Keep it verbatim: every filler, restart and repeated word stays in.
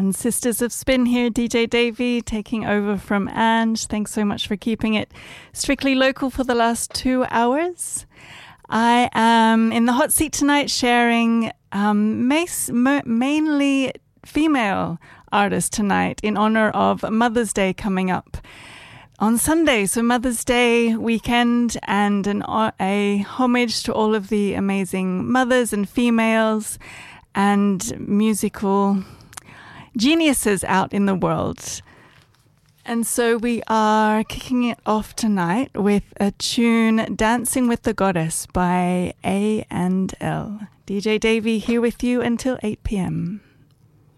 and Sisters of Spin here, D J Davey taking over from Ange. Thanks so much for keeping it strictly local for the last two hours. I am in the hot seat tonight sharing um, mas- ma- mainly female artists tonight in honor of Mother's Day coming up on Sunday. So Mother's Day weekend and an, a homage to all of the amazing mothers and females and musical geniuses out in the world. And so we are kicking it off tonight with a tune, Dancing with the Goddess by A and L. D J Davey here with you until eight p.m.